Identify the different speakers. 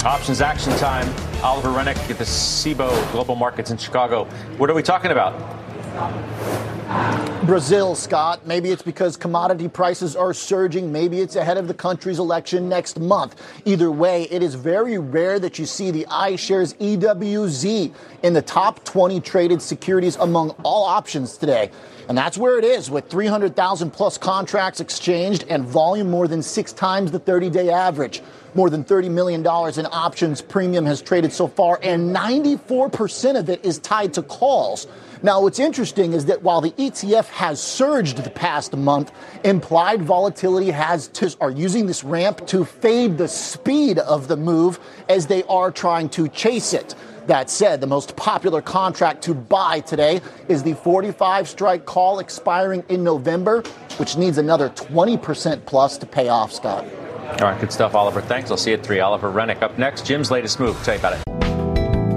Speaker 1: Options action time. Oliver Rennick at the Cboe Global Markets in Chicago. What are we talking about?
Speaker 2: Brazil, Scott. Maybe it's because commodity prices are surging. Maybe it's ahead of the country's election next month. Either way, it is very rare that you see the iShares EWZ in the top 20 traded securities among all options today. And that's where it is, with 300,000 plus contracts exchanged and volume more than 6 times the 30-day average. More than $30 million in options premium has traded so far, and 94% of it is tied to calls. Now, what's interesting is that while the ETF has surged the past month, implied volatility are using this ramp to fade the speed of the move as they are trying to chase it. That said, the most popular contract to buy today is the 45 strike call expiring in November, which needs another 20% plus to pay off, Scott.
Speaker 1: All right, good stuff, Oliver. Thanks. I'll see you at 3. Oliver Rennick up next. Jim's latest move. Tell you about it.